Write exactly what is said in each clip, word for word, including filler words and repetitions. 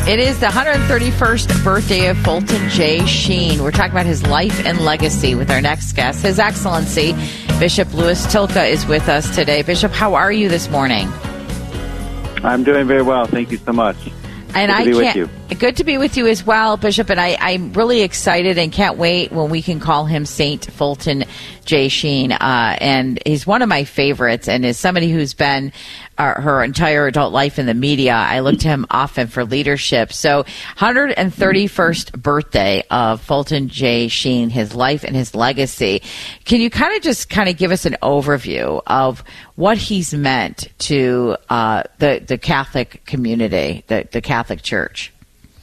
It is the one hundred thirty-first birthday of Fulton J. Sheen. We're talking about his life and legacy with our next guest. His Excellency, Bishop Louis Tilka, is with us today. Bishop, how are you this morning? I'm doing very well. Thank you so much. And Good to I be can't, with you. Good to be with you as well, Bishop. And I, I'm really excited and can't wait when we can call him Saint Fulton J. Sheen. Uh, and he's one of my favorites. And as somebody who's been uh, her entire adult life in the media, I look to him often for leadership. So one hundred thirty-first birthday of Fulton J. Sheen, his life and his legacy. Can you kind of just kind of give us an overview of what he's meant to uh, the, the Catholic community, the, the Catholic Church?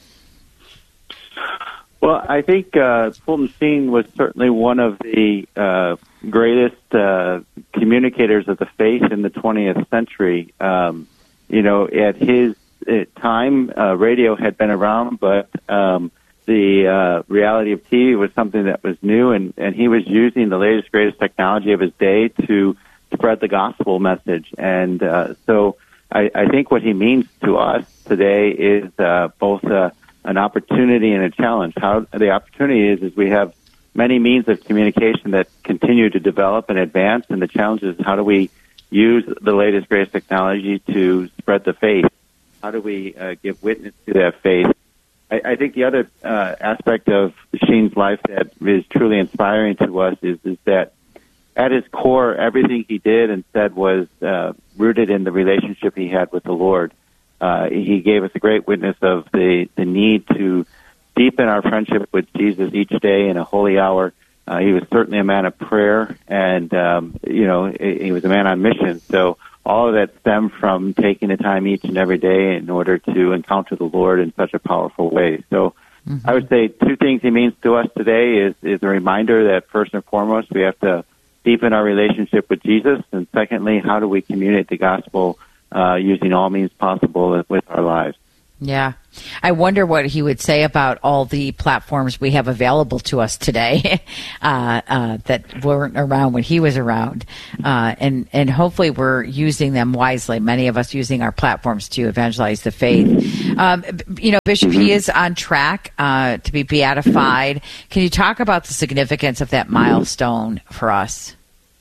Well, I think uh, Fulton Sheen was certainly one of the uh, greatest uh, communicators of the faith in the twentieth century. Um, you know, at his at time, uh, radio had been around, but um, the uh, reality of T V was something that was new, and, and he was using the latest, greatest technology of his day to spread the gospel message. And uh, so I, I think what he means to us today is uh, both uh, an opportunity and a challenge. How the opportunity is, is we have many means of communication that continue to develop and advance, and the challenge is how do we use the latest, greatest technology to spread the faith? How do we uh, give witness to that faith? I, I think the other uh, aspect of Sheen's life that is truly inspiring to us is, is that at his core, everything he did and said was uh, rooted in the relationship he had with the Lord. Uh, he gave us a great witness of the, the need to deepen our friendship with Jesus each day in a holy hour. Uh, he was certainly a man of prayer, and, um, you know, he, he was a man on mission. So all of that stemmed from taking the time each and every day in order to encounter the Lord in such a powerful way. So mm-hmm. I would say two things he means to us today is, is a reminder that first and foremost we have to deepen our relationship with Jesus, and secondly, how do we communicate the gospel uh, using all means possible with our lives? Yeah. I wonder what he would say about all the platforms we have available to us today uh, uh, that weren't around when he was around. Uh, and, and hopefully we're using them wisely, many of us using our platforms to evangelize the faith. Um, you know, Bishop, he is on track uh, to be beatified. Can you talk about the significance of that milestone for us?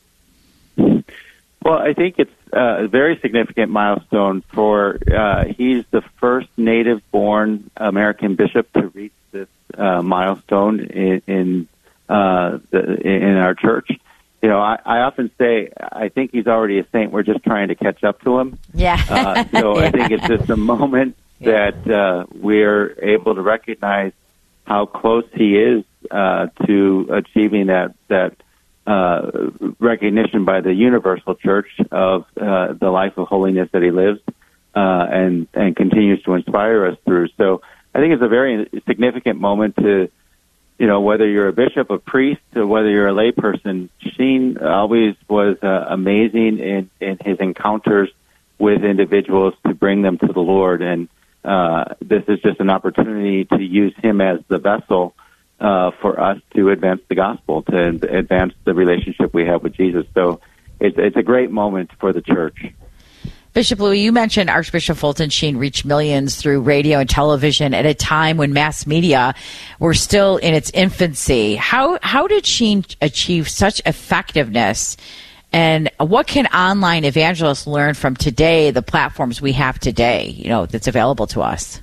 Well, I think it's uh, a very significant milestone for, uh, he's the first native-born American bishop to reach this uh, milestone in in, uh, the, in our church. You know, I, I often say I think he's already a saint. We're just trying to catch up to him. Yeah. uh, so yeah. I think it's just a moment yeah. that uh, we're able to recognize how close he is uh, to achieving that that. Uh, recognition by the universal church of uh, the life of holiness that he lives uh, and and continues to inspire us through. So I think it's a very significant moment to, you know, whether you're a bishop, a priest, or whether you're a layperson. Sheen always was uh, amazing in, in his encounters with individuals to bring them to the Lord, and uh, this is just an opportunity to use him as the vessel Uh, for us to advance the gospel, to advance the relationship we have with Jesus. So it's, it's a great moment for the church. Bishop Louis, you mentioned Archbishop Fulton Sheen reached millions through radio and television at a time when mass media were still in its infancy. How how did Sheen achieve such effectiveness? And what can online evangelists learn from today, the platforms we have today, you know, that's available to us?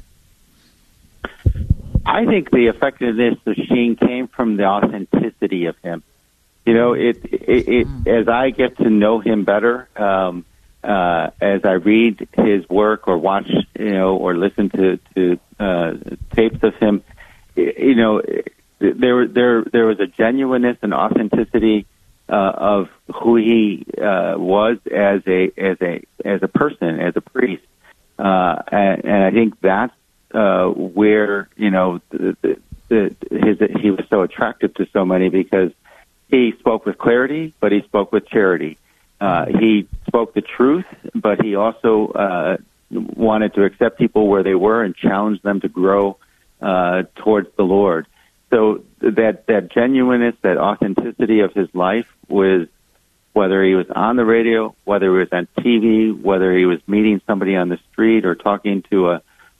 I think the effectiveness of Sheen came from the authenticity of him. You know, it, it, it as I get to know him better, um, uh, as I read his work or watch, you know, or listen to, to uh, tapes of him, you know, there there there was a genuineness and authenticity uh, of who he uh, was as a as a as a person, as a priest, uh, and, and I think that's Uh, where, you know, the, the, the, his, he was so attractive to so many because he spoke with clarity, but he spoke with charity. Uh, he spoke the truth, but he also uh, wanted to accept people where they were and challenge them to grow uh, towards the Lord. So that, that genuineness, that authenticity of his life was, whether he was on the radio, whether he was on T V, whether he was meeting somebody on the street or talking to a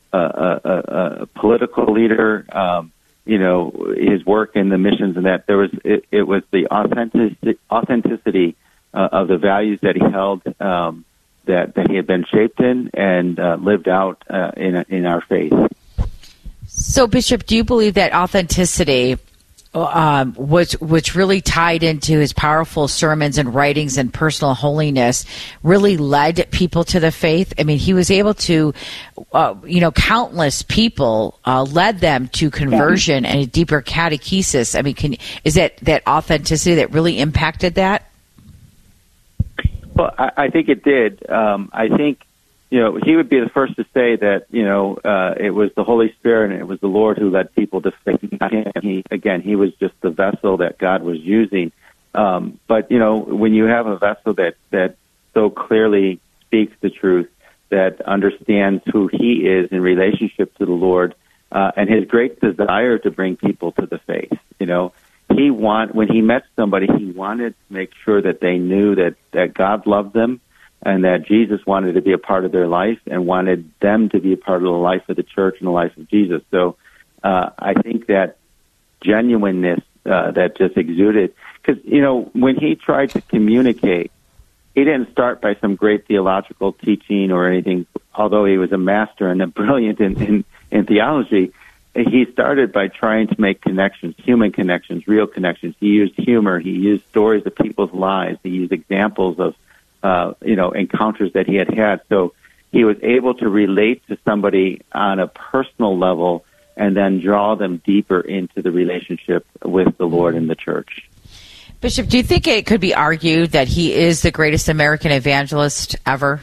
a, a, a political leader. Um, you know, his work in the missions and that there was, it, it was the authentic, authenticity uh, of the values that he held, um, that, that he had been shaped in and uh, lived out uh, in, in our faith. So, Bishop, do you believe that authenticity um, was which really tied into his powerful sermons and writings and personal holiness really led people to the faith? I mean, he was able to, uh, you know, countless people uh, led them to conversion and a deeper catechesis. I mean, can, is that that authenticity that really impacted that? Well, I, I think it did. Um, I think, you know, he would be the first to say that, you know, uh, it was the Holy Spirit and it was the Lord who led people to faith. He, again, he was just the vessel that God was using. Um, but, you know, when you have a vessel that, that so clearly speaks the truth, that understands who he is in relationship to the Lord, uh, and his great desire to bring people to the faith, you know, he want when he met somebody, he wanted to make sure that they knew that, that God loved them, and that Jesus wanted to be a part of their life and wanted them to be a part of the life of the church and the life of Jesus. So uh, I think that genuineness uh, that just exuded, because, you know, when he tried to communicate, he didn't start by some great theological teaching or anything, although he was a master and a brilliant in, in, in theology. He started by trying to make connections, human connections, real connections. He used humor. He used stories of people's lives. He used examples of Uh, you know, encounters that he had had. So he was able to relate to somebody on a personal level and then draw them deeper into the relationship with the Lord and the church. Bishop, do you think it could be argued that he is the greatest American evangelist ever?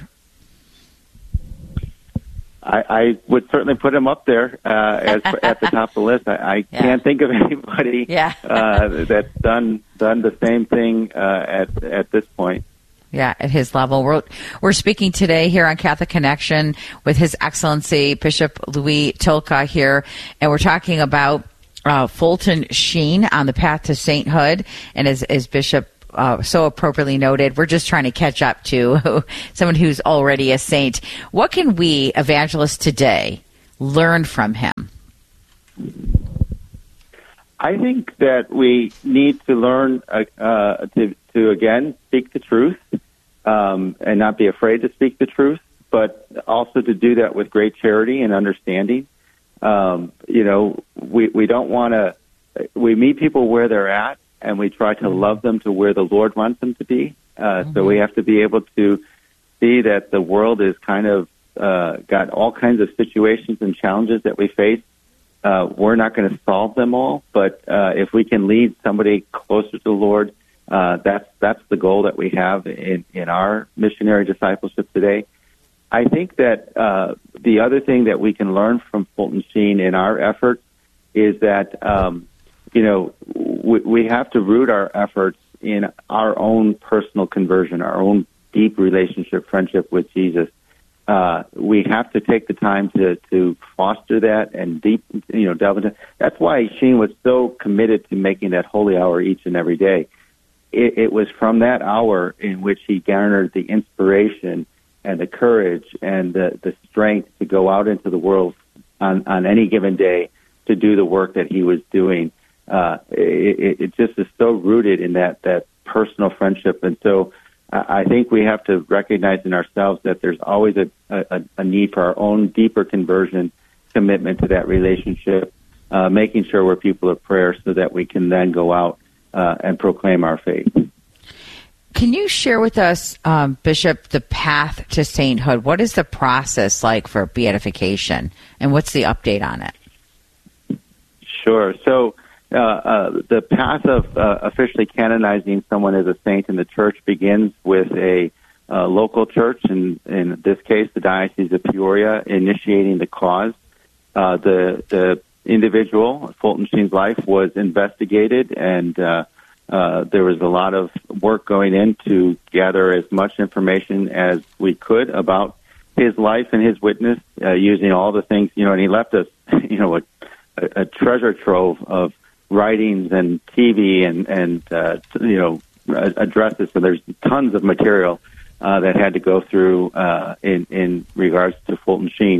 I, I would certainly put him up there uh, as at the top of the list. I, I yeah. can't think of anybody yeah. uh, that's done done the same thing uh, at at this point. Yeah, at his level. We're, we're speaking today here on Catholic Connection with His Excellency Bishop Louis Tylka here, and we're talking about uh, Fulton Sheen on the path to sainthood. And as, as Bishop uh, so appropriately noted, we're just trying to catch up to someone who's already a saint. What can we, evangelists today, learn from him? I think that we need to learn uh, uh, to, to, again, speak the truth um, and not be afraid to speak the truth, but also to do that with great charity and understanding. Um, you know, we, we don't want to, we meet people where they're at, and we try to love them to where the Lord wants them to be. Uh, mm-hmm. So we have to be able to see that the world is kind of uh, got all kinds of situations and challenges that we face. Uh, we're not going to solve them all, but uh, if we can lead somebody closer to the Lord, uh, that's that's the goal that we have in, in our missionary discipleship today. I think that uh, the other thing that we can learn from Fulton Sheen in our efforts is that, um, you know, we, we have to root our efforts in our own personal conversion, our own deep relationship, friendship with Jesus. Uh, we have to take the time to, to foster that and deep, you know, delve into. That's why Sheen was so committed to making that holy hour each and every day. It, it was from that hour in which he garnered the inspiration and the courage and the, the strength to go out into the world on, on any given day to do the work that he was doing. Uh, it, it just is so rooted in that, that personal friendship. And so I think we have to recognize in ourselves that there's always a, a, a need for our own deeper conversion, commitment to that relationship, uh, making sure we're people of prayer so that we can then go out uh, and proclaim our faith. Can you share with us, um, Bishop, the path to sainthood? What is the process like for beatification, and what's the update on it? Sure. So Uh, uh, the path of uh, officially canonizing someone as a saint in the church begins with a uh, local church, in, in this case, the Diocese of Peoria, initiating the cause. Uh, the the individual, Fulton Sheen's life, was investigated, and uh, uh, there was a lot of work going in to gather as much information as we could about his life and his witness, uh, using all the things, you know, and he left us, you know, a, a treasure trove of writings and T V and, and uh, you know, addresses. So there's tons of material uh, that had to go through uh, in, in regards to Fulton Sheen.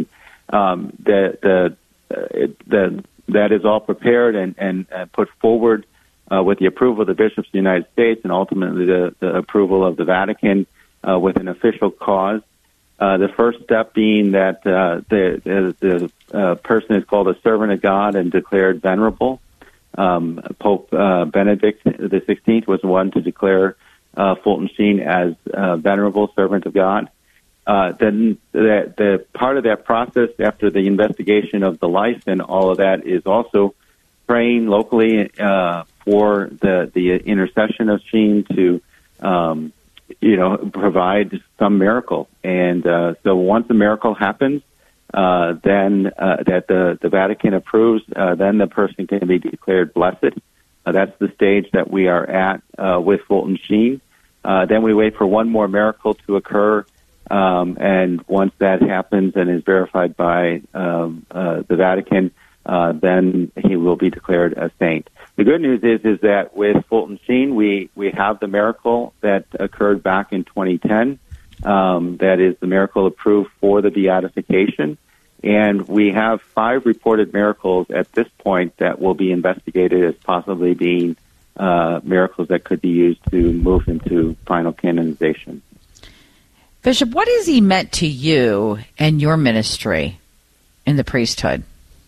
um, the, the, uh, it, the, that is all prepared and, and uh, put forward uh, with the approval of the bishops of the United States and ultimately the, the approval of the Vatican uh, with an official cause. Uh, the first step being that uh, the, the, the uh, person is called a servant of God and declared venerable. Um, Pope uh, Benedict the sixteenth was the one to declare uh, Fulton Sheen as a venerable servant of God. Uh, then the, the part of that process after the investigation of the life and all of that is also praying locally uh, for the, the intercession of Sheen to, um, you know, provide some miracle. And uh, so once a miracle happens, Uh, then uh, that the, the Vatican approves, uh, then the person can be declared blessed. Uh, that's the stage that we are at uh, with Fulton Sheen. Uh, then we wait for one more miracle to occur, um, and once that happens and is verified by um, uh, the Vatican, uh, then he will be declared a saint. The good news is is that with Fulton Sheen, we, we have the miracle that occurred back in twenty ten. Um, that is the miracle approved for the beatification. And we have five reported miracles at this point that will be investigated as possibly being uh, miracles that could be used to move into final canonization. Bishop, what has he meant to you and your ministry in the priesthood?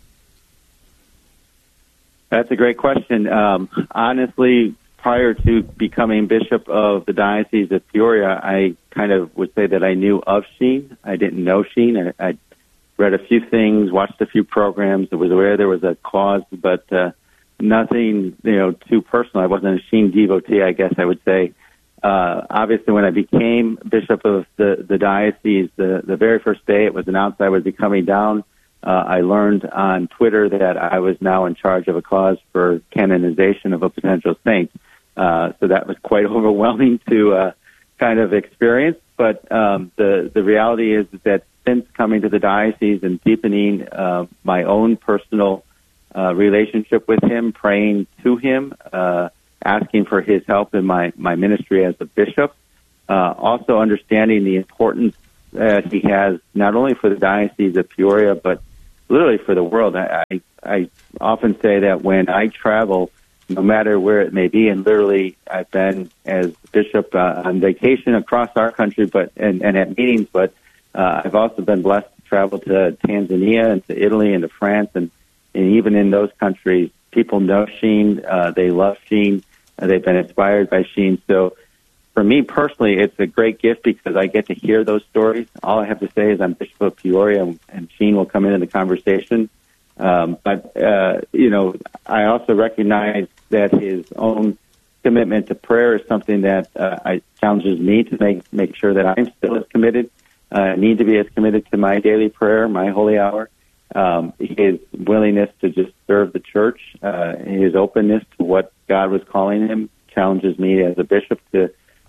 That's a great question. Um, honestly, prior to becoming bishop of the Diocese of Peoria, I kind of would say that I knew of Sheen. I didn't know Sheen. I, I read a few things, watched a few programs. I was aware there was a cause, but uh, nothing, you know, too personal. I wasn't a Sheen devotee, I guess I would say. Uh, obviously, when I became bishop of the, the diocese, the, the very first day it was announced I would be coming down, uh, I learned on Twitter that I was now in charge of a cause for canonization of a potential saint. Uh, so that was quite overwhelming to uh, kind of experience. But um, the the reality is that since coming to the diocese and deepening uh, my own personal uh, relationship with him, praying to him, uh, asking for his help in my, my ministry as a bishop, uh, also understanding the importance that he has not only for the Diocese of Peoria, but literally for the world. I, I, I often say that when I travel, no matter where it may be, and literally I've been as bishop uh, on vacation across our country, but and, and at meetings, but uh, I've also been blessed to travel to Tanzania and to Italy and to France, and, and even in those countries, people know Sheen, uh, they love Sheen, uh, they've been inspired by Sheen. So for me personally, it's a great gift because I get to hear those stories. All I have to say is I'm Bishop of Peoria, and, and Sheen will come into the conversation. Um, but, uh, you know, I also recognize that his own commitment to prayer is something that uh, I, challenges me to make, make sure that I'm still as committed, uh, need to be as committed to my daily prayer, my holy hour. Um, his willingness to just serve the church, uh, his openness to what God was calling him challenges me as a bishop to,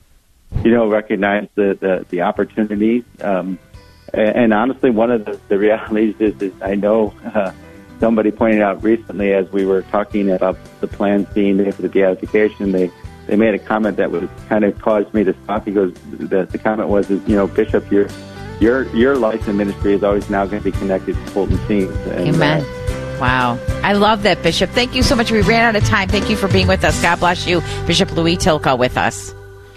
you know, recognize the, the, the opportunities. Um, and, and honestly, one of the, the realities is, is I know, uh, somebody pointed out recently as we were talking about the plans being made for the beatification, they, they made a comment that was kind of caused me to stop. He goes, the, the comment was, is, you know, Bishop, your your your life and ministry is always now going to be connected to Fulton Sheen. Amen. Uh, wow. I love that, Bishop. Thank you so much. We ran out of time. Thank you for being with us. God bless you. Bishop Louis Tilka with us.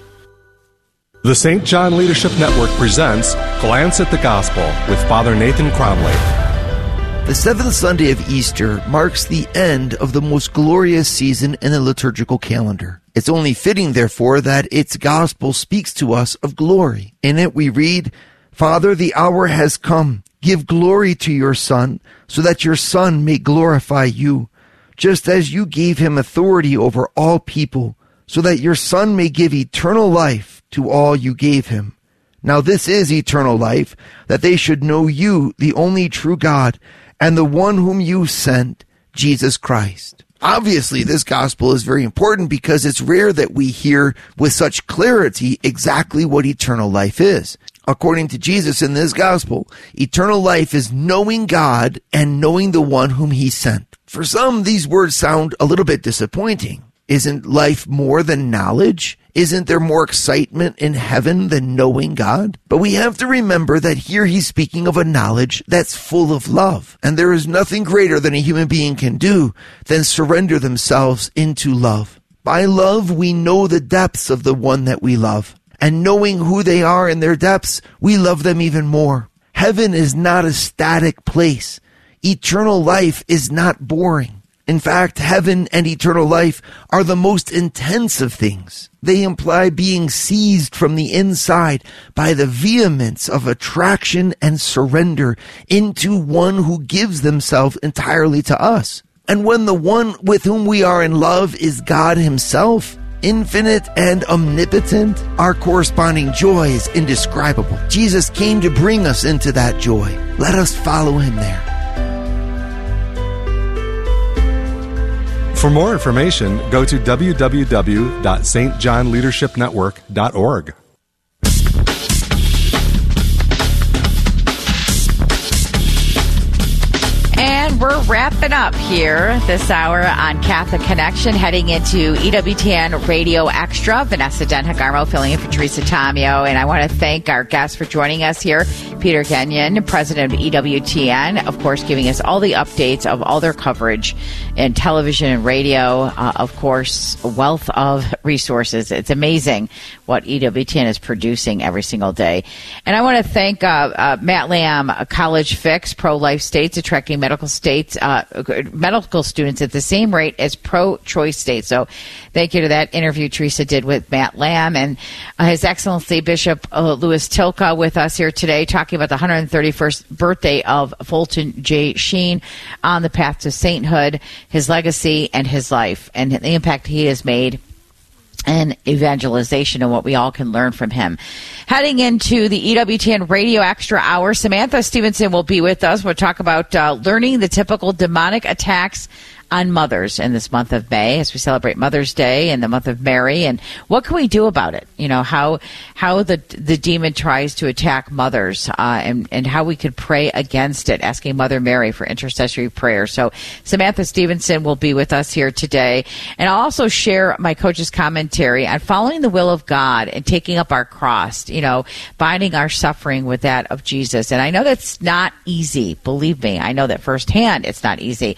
The Saint John Leadership Network presents Glance at the Gospel with Father Nathan Cromley. The seventh Sunday of Easter marks the end of the most glorious season in the liturgical calendar. It's only fitting, therefore, that its gospel speaks to us of glory. In it we read, "Father, the hour has come. Give glory to your Son, so that your Son may glorify you, just as you gave him authority over all people, so that your Son may give eternal life to all you gave him. Now this is eternal life, that they should know you, the only true God, and the one whom you sent, Jesus Christ." Obviously, this gospel is very important because it's rare that we hear with such clarity exactly what eternal life is. According to Jesus in this gospel, eternal life is knowing God and knowing the one whom he sent. For some, these words sound a little bit disappointing. Isn't life more than knowledge? Isn't there more excitement in heaven than knowing God? But we have to remember that here he's speaking of a knowledge that's full of love. And there is nothing greater than a human being can do than surrender themselves into love. By love, we know the depths of the one that we love. And knowing who they are in their depths, we love them even more. Heaven is not a static place. Eternal life is not boring. In fact, heaven and eternal life are the most intense of things. They imply being seized from the inside by the vehemence of attraction and surrender into one who gives themselves entirely to us. And when the one with whom we are in love is God himself, infinite and omnipotent, our corresponding joy is indescribable. Jesus came to bring us into that joy. Let us follow him there. For more information, go to w w w dot s t john leadership network dot org. And we're wrapping up here this hour on Catholic Connection, heading into E W T N Radio Extra. Vanessa Denhagarmo filling in for Teresa Tomeo. And I want to thank our guests for joining us here. Peter Kenyon, president of E W T N, of course, giving us all the updates of all their coverage in television and radio. Uh, of course, a wealth of resources. It's amazing what E W T N is producing every single day. And I want to thank uh, uh, Matt Lamb, College Fix, pro-life states, attracting medical states, uh, medical students at the same rate as pro-choice states. So thank you to that interview Teresa did with Matt Lamb, and uh, His Excellency Bishop uh, Louis Tilka with us here today, talking about the one hundred thirty-first birthday of Fulton J. Sheen on the path to sainthood, his legacy, and his life, and the impact he has made and evangelization and what we all can learn from him. Heading into the E W T N Radio Extra Hour, Samantha Stevenson will be with us. We'll talk about uh, learning the typical demonic attacks on mothers in this month of May as we celebrate Mother's Day and the month of Mary, and what can we do about it? You know, how how the the demon tries to attack mothers, uh, and, and how we could pray against it, asking Mother Mary for intercessory prayer. So Samantha Stevenson will be with us here today. And I'll also share my coach's commentary on following the will of God and taking up our cross, you know, binding our suffering with that of Jesus. And I know that's not easy. Believe me, I know that firsthand it's not easy.